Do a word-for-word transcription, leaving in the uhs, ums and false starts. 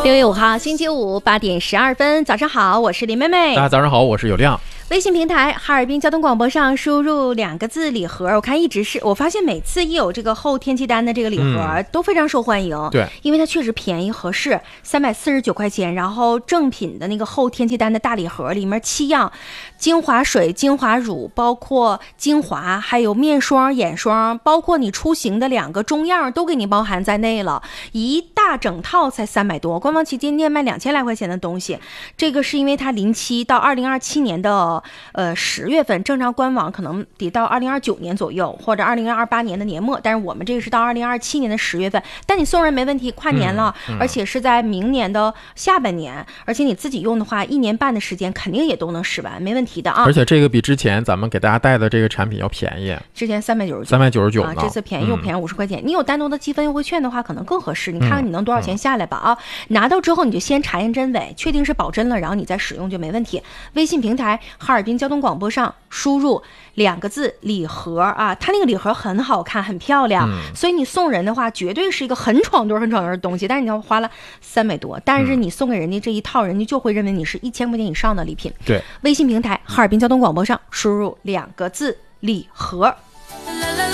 六月五号星期五八点十二分，早上好，我是林妹妹。 大家早上好，我是有亮。 微信平台哈尔滨交通广播上输入两个字礼盒，我看一直是我发现每次一有这个后天气单的这个礼盒、嗯、都非常受欢迎。 对， 因为它确实便宜合适，三百四十九块钱，然后正品的那个后天气单的大礼盒里面七样精华水、精华乳，包括精华，还有面霜、眼霜，包括你出行的两个中样都给你包含在内了，一大整套才三百多，官方旗舰店卖两千来块钱的东西。这个是因为它临期到二零二七年的呃十月份，正常官网可能得到二零二九年左右，或者二零二八年的年末，但是我们这个是到二零二七年的十月份。但你送人没问题，跨年了、嗯嗯、而且是在明年的下半年，而且你自己用的话一年半的时间肯定也都能使完，没问题的啊。 而且这个比之前咱们给大家带的这个产品要便宜， 之前三百九十九三百九十九啊，这次便宜又便宜五十块钱、嗯、你有单独的积分优惠券的话可能更合适，你看看你能多少钱下来吧、嗯、啊。拿到之后你就先查验真伪，确定是保真了，然后你再使用就没问题。微信平台哈尔滨交通广播上输入两个字礼盒啊，它那个礼盒很好看很漂亮、嗯、所以你送人的话绝对是一个很闯堆很闯堆的东西，但是你要花了三百多，但是你送给人家这一套、嗯、人家就会认为你是一千块钱以上的礼品。 对， 微信平台哈尔滨交通广播上输入两个字礼盒。